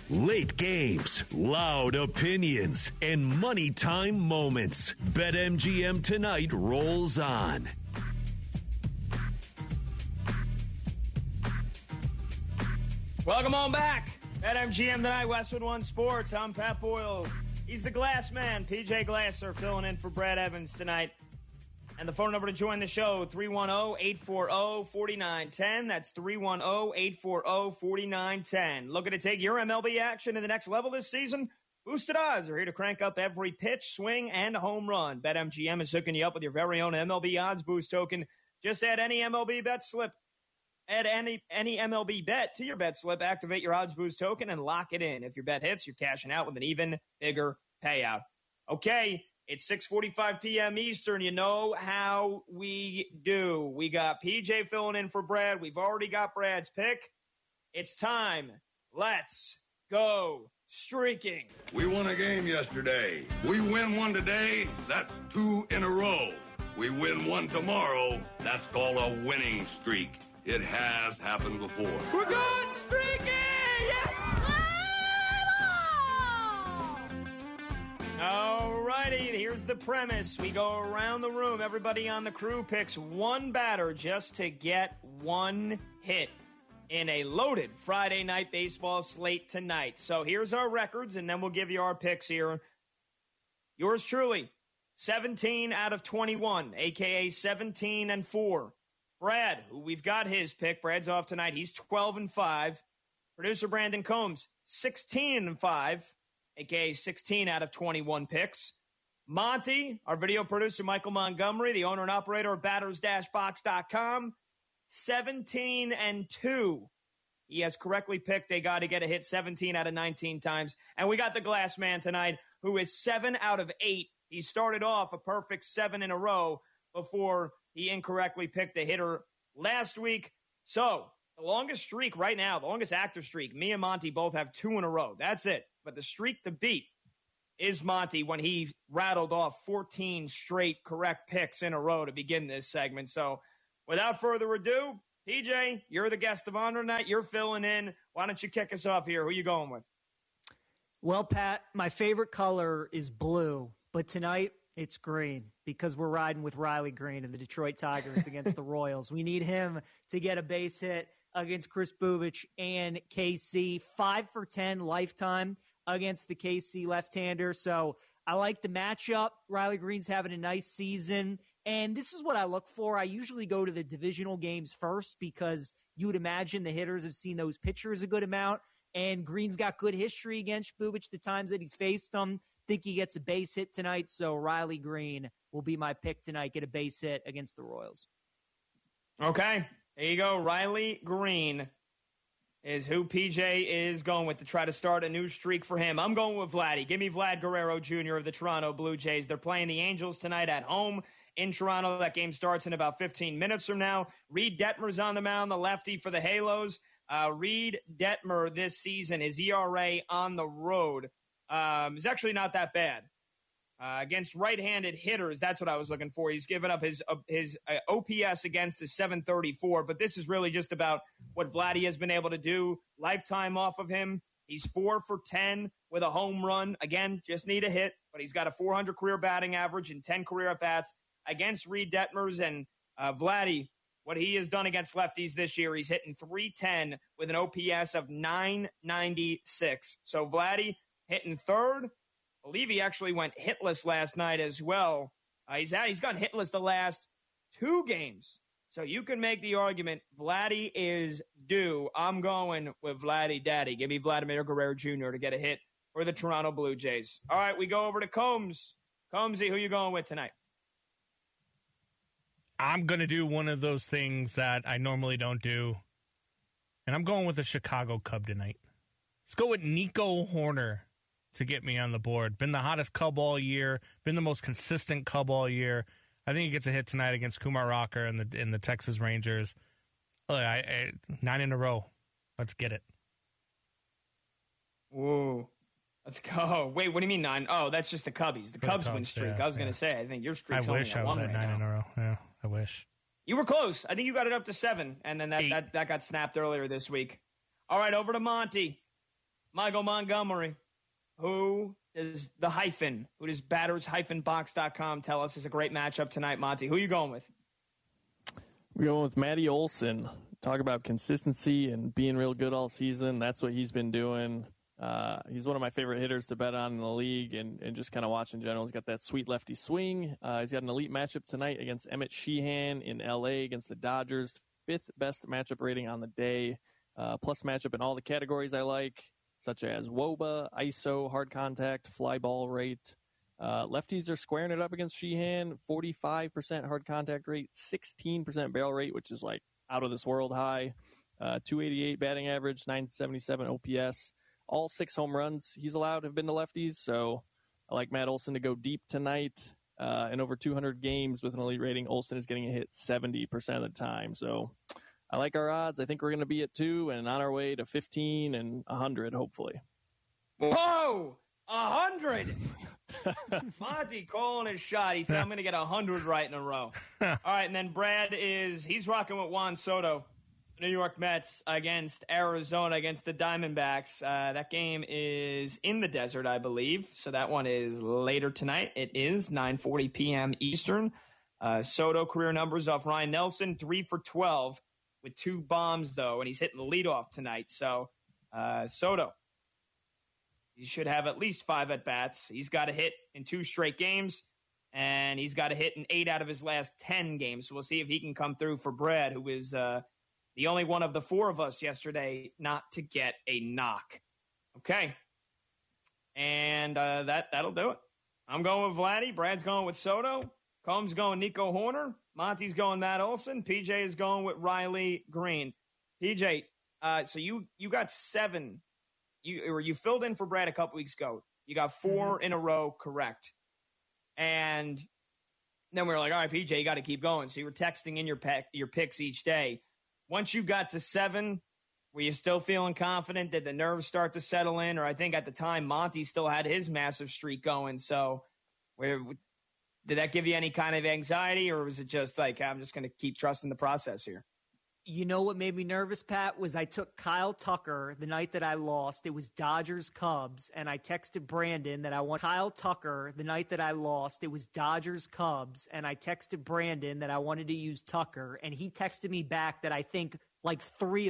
Late games, loud opinions, and money time moments. BetMGM Tonight rolls on. Welcome on back. BetMGM Tonight, Westwood One Sports. I'm Pat Boyle. He's the Glass Man, PJ Glasser, filling in for Brad Evans tonight. And the phone number to join the show, 310-840-4910. That's 310-840-4910. Looking to take your MLB action to the next level this season? Boosted Odds are here to crank up every pitch, swing, and home run. BetMGM is hooking you up with your very own MLB Odds Boost token. Just add any MLB bet slip. Add any MLB bet to your bet slip, activate your Odds Boost token, and lock it in. If your bet hits, you're cashing out with an even bigger payout. Okay, it's 6:45 p.m. Eastern. You know how we do. We got PJ filling in for Brad. We've already got Brad's pick. It's time. Let's go streaking. We won a game yesterday. We win one today, that's 2 in a row. We win one tomorrow, that's called a winning streak. It has happened before. We're good streaking! Yeah! All righty, here's the premise. We go around the room. Everybody on the crew picks one batter just to get one hit in a loaded Friday night baseball slate tonight. So here's our records, and then we'll give you our picks here. Yours truly, 17 out of 21, a.k.a. 17-4. Brad, who we've got his pick. Brad's off tonight. He's 12-5. Producer Brandon Combs, 16-5, a.k.a. 16 out of 21 picks. Monty, our video producer, Michael Montgomery, the owner and operator of batters-box.com, 17-2. He has correctly picked a guy to get a hit 17 out of 19 times. And we got the Glass Man tonight, who is 7 out of 8. He started off a perfect 7 in a row before he incorrectly picked a hitter last week. So the longest streak right now, the longest active streak, me and Monty both have 2 in a row. That's it. But the streak to beat is Monty when he rattled off 14 straight correct picks in a row to begin this segment. So without further ado, PJ, you're the guest of honor tonight. You're filling in. Why don't you kick us off here? Who are you going with? Well, Pat, my favorite color is blue, but tonight it's green because we're riding with Riley Green and the Detroit Tigers against the Royals. We need him to get a base hit against Chris Bubic and KC. 5 for 10 lifetime against the KC left-hander. So I like the matchup. Riley Green's having a nice season. And this is what I look for. I usually go to the divisional games first because you would imagine the hitters have seen those pitchers a good amount. And Green's got good history against Bubic the times that he's faced them. Think he gets a base hit tonight, so Riley Green will be my pick tonight, get a base hit against the Royals. Okay, there you go. Riley Green is who PJ is going with to try to start a new streak for him. I'm going with Vladdy. Give me Vlad Guerrero Jr. of the Toronto Blue Jays. They're playing the Angels tonight at home in Toronto. That game starts in about 15 minutes from now. Reed Detmer's on the mound, the lefty for the Halos. Reed Detmer this season, his ERA on the road is actually not that bad. Against right-handed hitters, that's what I was looking for. He's given up his OPS against is 734, but this is really just about what Vladdy has been able to do. Lifetime off of him. He's 4 for 10 with a home run. Again, just need a hit, but he's got a 400 career batting average and 10 career at-bats against Reed Detmers. And Vladdy, what he has done against lefties this year, he's hitting .310 with an OPS of 996. So Vladdy hitting third. I believe he actually went hitless last night as well. He's gone hitless the last 2 games. So you can make the argument Vladdy is due. I'm going with Vladdy Daddy. Give me Vladimir Guerrero Jr. to get a hit for the Toronto Blue Jays. All right, we go over to Combs. Combsy, who you going with tonight? I'm going to do one of those things that I normally don't do, and I'm going with the Chicago Cub tonight. Let's go with Nico Hoerner to get me on the board. Been the hottest Cub all year. Been the most consistent Cub all year. I think he gets a hit tonight against Kumar Rocker and the Texas Rangers. 9 in a row. Let's get it. Whoa. Let's go. Wait, what do you mean 9? Oh, that's just the Cubbies. The Cubs win streak. Yeah, I was going to say, I think your streak's I only wish at I was 1 at right 9 in now. a row. Yeah, I wish. You were close. I think you got it up to 7, and then that got snapped earlier this week. All right, over to Monty. Michael Montgomery. Who does batters-box.com tell us is a great matchup tonight, Monty? Who are you going with? We're going with Matty Olson. Talk about consistency and being real good all season. That's what he's been doing. He's one of my favorite hitters to bet on in the league and just kind of watch in general. He's got that sweet lefty swing. He's got an elite matchup tonight against Emmett Sheehan in L.A. against the Dodgers. 5th best matchup rating on the day. Plus matchup in all the categories I like, such as WOBA, ISO, hard contact, fly ball rate. Lefties are squaring it up against Sheehan. 45% hard contact rate, 16% barrel rate, which is like out of this world high. 288 batting average, 977 OPS. All 6 home runs he's allowed have been to lefties, so I like Matt Olson to go deep tonight. In over 200 games with an elite rating, Olson is getting a hit 70% of the time. So I like our odds. I think we're going to be at 2 and on our way to 15 and 100, hopefully. Whoa! 100! Monty calling his shot. He said, I'm going to get 100 right in a row. All right, and then Brad he's rocking with Juan Soto. New York Mets against Arizona against the Diamondbacks. That game is in the desert, I believe. So that one is later tonight. It is 9:40 p.m. Eastern. Soto career numbers off Ryan Nelson, 3 for 12 with 2 bombs, though, and he's hitting the leadoff tonight. So Soto, he should have at least 5 at-bats. He's got a hit in 2 straight games, and he's got a hit in 8 out of his last 10 games. So we'll see if he can come through for Brad, who is the only one of the 4 of us yesterday not to get a knock. Okay. And that'll do it. I'm going with Vladdy. Brad's going with Soto. Combs going Nico Horner. Monty's going Matt Olson. PJ is going with Riley Green. PJ, so you got 7. You filled in for Brad a couple weeks ago. You got 4 in a row correct. And then we were like, all right, PJ, you got to keep going. So you were texting in your picks each day. Once you got to 7, were you still feeling confident? Did the nerves start to settle in? Or I think at the time, Monty still had his massive streak going. So did that give you any kind of anxiety? Or was it just like, I'm just going to keep trusting the process here? You know what made me nervous, Pat, was I took Kyle Tucker the night that I lost. It was Dodgers-Cubs, and I texted Brandon that I want Kyle Tucker the night that I lost. It was Dodgers-Cubs, and I texted Brandon that I wanted to use Tucker, and he texted me back that I think like 3